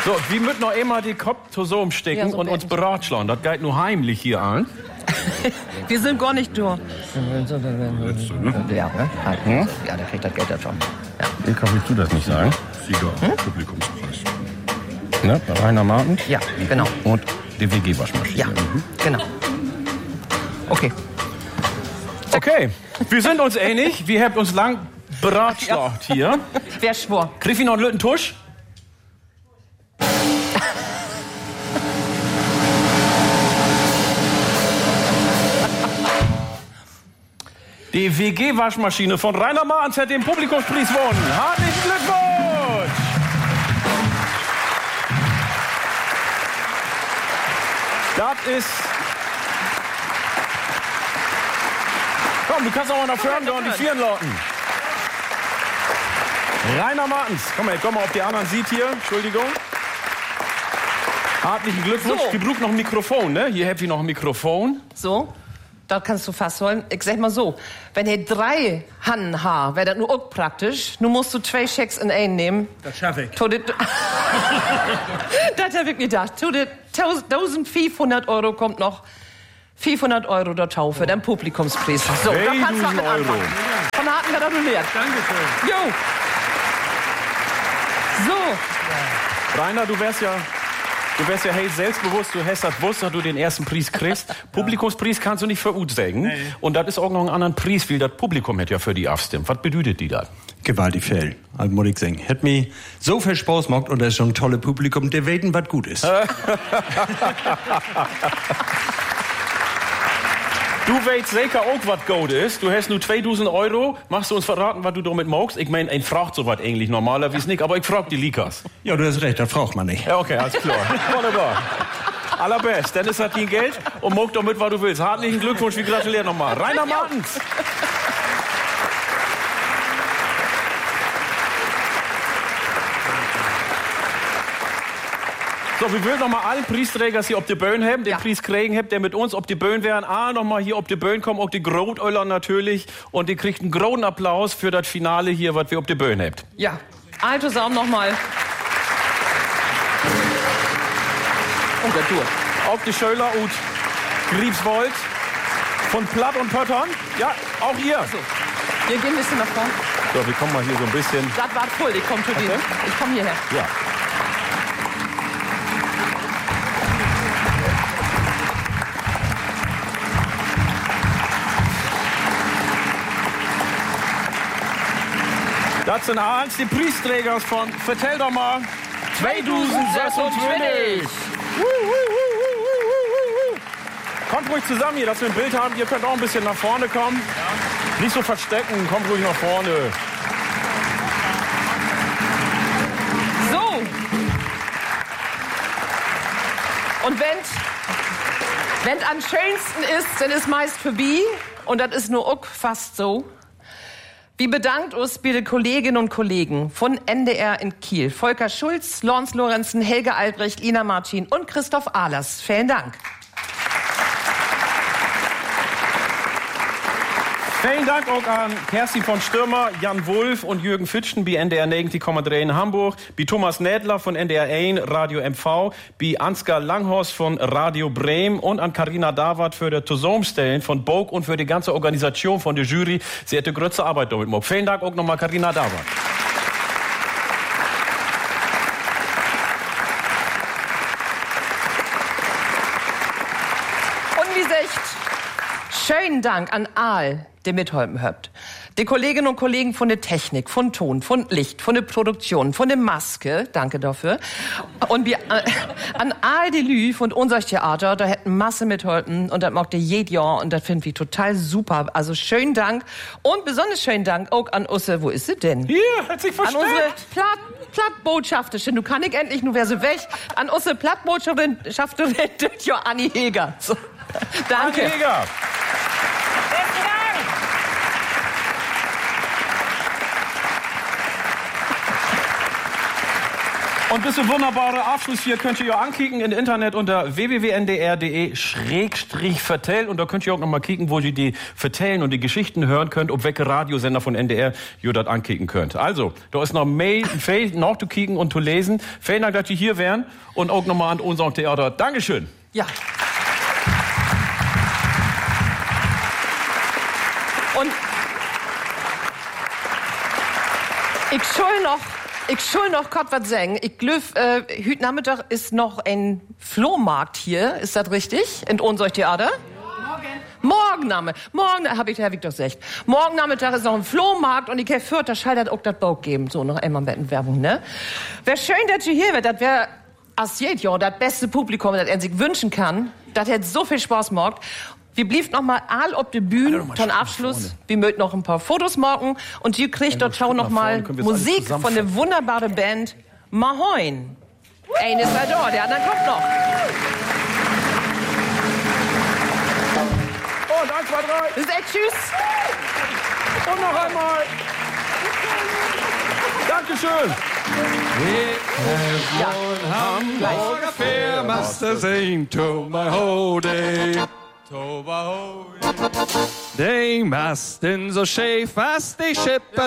So, wir müssen noch einmal die Kopf zusammen stecken und uns beratschlagen. Das geht nur heimlich hier an. Wir sind gar nicht durch. Letzte, ne? Ja, ne? Hm? Ja, der kriegt das Geld ja schon. Ja. Ich kann du das nicht sagen. Sieger, Publikumspreis. Ne? Rainer Martens. Ja, genau. Und die WG-Waschmaschine. Ja, genau. Okay. Okay, wir sind uns einig. Wir haben uns lang beratschlagt hier. Wer schwor? Krieg ich noch einen Lüttentusch? Die WG-Waschmaschine von Rainer Martens hat den Publikumspreis gewonnen. Herzlichen Glückwunsch! Das ist... Komm, du kannst auch mal nach vorne gehen und die Vieren lauten. Rainer Martens. Komm mal, ob die anderen sieht hier. Entschuldigung. Herzlichen Glückwunsch. So. Wir brauchen noch ein Mikrofon, ne? Hier habt ihr noch ein Mikrofon. So, da kannst du fast holen. Ich sag mal so, wenn ihr 3 Hannen habt, wäre das nur auch praktisch. Nun musst du 2 Schecks in einen nehmen. Das schaffe ich. Das hab ich gedacht. 1500 Euro kommt noch. 500 Euro der Taufe, dann Publikumspreis. So, da kannst du mit anfangen. Von Harten gratuliert. Dankeschön. Jo. So. Rainer, du wärst ja hey, selbstbewusst, du hast das gewusst, dass du den ersten Preis kriegst. Publikumspreis kannst du nicht für gut sagen. Nee. Und das ist auch noch ein anderen Preis, weil das Publikum hat ja für die abstimmt. Was bedeutet die da? Gewaltig viel, also muss ich sagen. Hat mir so viel Spaß gemacht und das ist schon ein tolles Publikum, der weten, was gut ist. Du weißt sicher auch, was gut ist. Du hast nur 2000 Euro. Machst du uns verraten, was du damit magst? Ich meine, ein fragt sowas eigentlich normalerweise nicht, aber ich frag die Likas. Ja, du hast recht, das braucht man nicht. Ja, okay, alles klar. Wunderbar. Allerbest. Dann ist das dein Geld und mag damit, was du willst. Herzlichen Glückwunsch, wir gratulieren nochmal. Rainer Martens. So, wir würden nochmal allen Preisträgers hier auf die Bühne haben, den Preis kriegen habt, der mit uns auf die Bühne wären. Nochmal hier auf die Bühne kommen, auch die Grotöller natürlich. Und die kriegt einen großen Applaus für das Finale hier, was wir auf die Bühne habt. Ja, also zusammen nochmal. Und der Tour. Auf die Schöler und Griebswold von Platt und Pöttern. Ja, auch hier. So. Wir gehen ein bisschen nach vorne. So, wir kommen mal hier so ein bisschen. Das war voll, ich komme zu dir. Ich komme hierher. Ja. Das sind eins die Preisträger von, vertell doch mal, 2026. Kommt ruhig zusammen hier, dass wir ein Bild haben. Ihr könnt auch ein bisschen nach vorne kommen. Ja. Nicht so verstecken, kommt ruhig nach vorne. So. Und wenn am schönsten ist, dann ist meist vorbei. Und das ist nur auch fast so. Wir bedanken uns bei den Kolleginnen und Kollegen von NDR in Kiel. Volker Schulz, Lawrence Lorenzen, Helge Albrecht, Ina Martin und Christoph Ahlers. Vielen Dank. Vielen Dank auch an Kerstin von Stürmer, Jan Wulff und Jürgen Fitschen bei NDR 90,3 in Hamburg, bei Thomas Nädler von NDR 1, Radio MV, bei Ansgar Langhorst von Radio Bremen und an Carina Dawart für die Zusammenstellen von BOG und für die ganze Organisation von der Jury. Sie hätte größte Arbeit damit gemacht. Vielen Dank auch nochmal Carina Dawart. Und wie gesagt, schönen Dank an all, der mitholfen habt. Die Kolleginnen und Kollegen von der Technik, von Ton, von Licht, von der Produktion, von der Maske, danke dafür. Und wir, an all die Lü von unser Theater, da hätten Masse mitholfen und das mochte jedes Jahr und das finden wir total super. Also schönen Dank und besonders schönen Dank auch an unsere, wo ist sie denn? Hier, hat sich versteckt. An unsere Plattbotschafterin, du kann ich endlich, nur wer sie weg. An unsere Plattbotschafterin, Anni Heger. So. Danke. Anni Heger. Und diese wunderbare Abschluss hier könnt ihr ja ankicken im Internet unter www.ndr.de/vertell. Und da könnt ihr auch noch mal kicken, wo ihr die Vertellen und die Geschichten hören könnt, ob welche Radiosender von NDR ihr das ankicken könnt. Also, da ist noch viel noch zu kicken und zu lesen. Vielen Dank, dass ihr hier wären. Und auch nochmal an unser Theater. Dankeschön. Ja. Und ich schul noch kurz was sagen. Ich glaube, heute Nachmittag ist noch ein Flohmarkt hier. Ist das richtig? In unser Theater? Morgen habe ich doch gesagt. Morgen Nachmittag ist noch ein Flohmarkt und ich habe gehört, da scheint auch das Bauch geben. So, noch einmal mit Werbung, ne? Wäre schön, dass ihr hier wärt. Das wäre, als jedes Jahr, das beste Publikum, das er sich wünschen kann. Das hätte so viel Spaß gemacht. Wir blieben noch mal all auf der Bühne, zum Abschluss. Wir möchten noch ein paar Fotos machen und ihr kriegt dort schon noch mal Musik von der wunderbaren Band Mahoin. Eine ist da, der andere kommt noch. Und 1, 2, 3. Bis tschüss. Und noch einmal. Dankeschön. Hamburger Fair must have seen to my whole day. They must in so schäf, was die Schippe